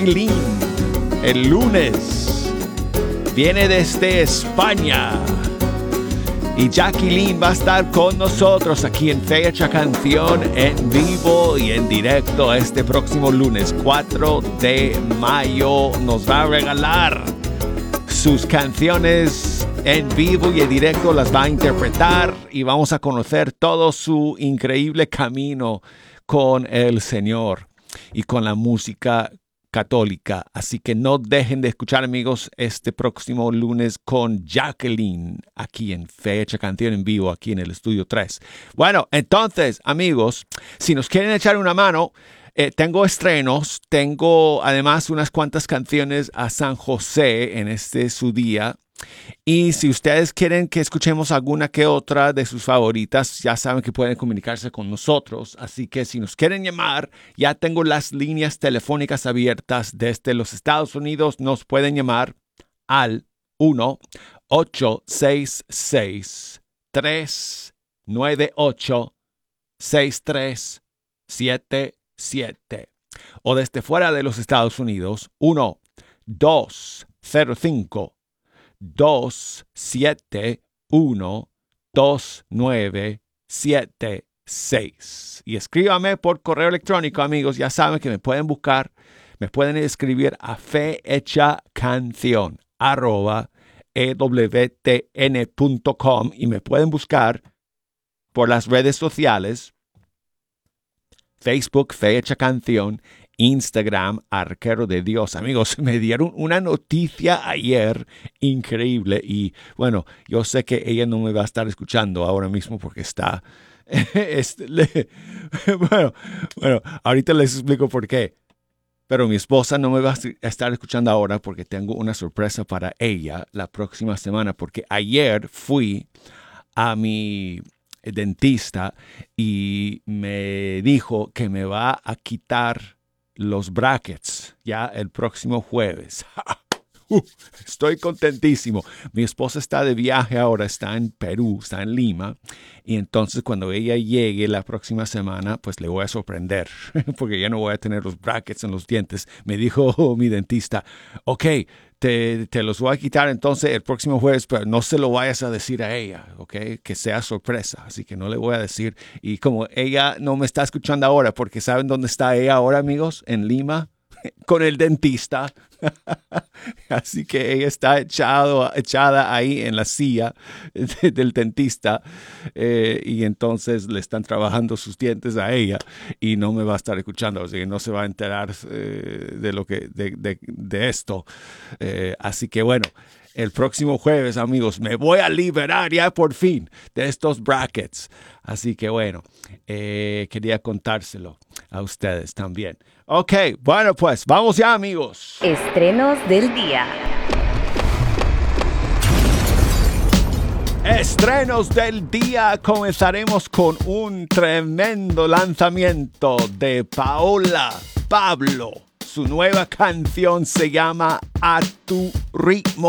Jacqueline. El lunes viene desde España. Y Jacqueline va a estar con nosotros aquí en Fecha Canción en vivo y en directo este próximo lunes 4 de mayo. Nos va a regalar sus canciones en vivo y en directo, las va a interpretar y vamos a conocer todo su increíble camino con el Señor y con la música católica. Así que no dejen de escuchar, amigos, este próximo lunes con Jacqueline aquí en Fecha Canción en vivo, aquí en el Estudio 3. Bueno, entonces, amigos, si nos quieren echar una mano, tengo estrenos, tengo además unas cuantas canciones a San José en este su día. Y si ustedes quieren que escuchemos alguna que otra de sus favoritas, ya saben que pueden comunicarse con nosotros. Así que si nos quieren llamar, ya tengo las líneas telefónicas abiertas desde los Estados Unidos. Nos pueden llamar al 1-866-398-6377. O desde fuera de los Estados Unidos, 1-205-271-2976. Y escríbame por correo electrónico, amigos. Ya saben que me pueden buscar, me pueden escribir a fehechacancion@ewtn.com y me pueden buscar por las redes sociales: Facebook, Fecha Canción, Instagram, Arquero de Dios. Amigos, me dieron una noticia ayer increíble y bueno, yo sé que ella no me va a estar escuchando ahora mismo porque está... bueno, ahorita les explico por qué. Pero mi esposa no me va a estar escuchando ahora porque tengo una sorpresa para ella la próxima semana, porque ayer fui a mi dentista y me dijo que me va a quitar los brackets ya el próximo jueves. Estoy contentísimo. Mi esposa está de viaje ahora, está en Perú, está en Lima. Y entonces cuando ella llegue la próxima semana, pues le voy a sorprender. Porque ya no voy a tener los brackets en los dientes. Me dijo mi dentista, ok, te los voy a quitar entonces el próximo jueves, pero no se lo vayas a decir a ella, ok, que sea sorpresa. Así que no le voy a decir. Y como ella no me está escuchando ahora, porque ¿saben dónde está ella ahora, amigos? En Lima, con el dentista. Así que ella está echada ahí en la silla del dentista y entonces le están trabajando sus dientes a ella y no me va a estar escuchando, así que no se va a enterar de lo que de esto. Así que bueno, el próximo jueves, amigos, me voy a liberar ya por fin de estos brackets. Así que bueno, quería contárselo a ustedes también. Ok, bueno pues, vamos ya, amigos. Estrenos del día. Estrenos del día. Comenzaremos con un tremendo lanzamiento de Paola Pablo. Su nueva canción se llama A Tu Ritmo.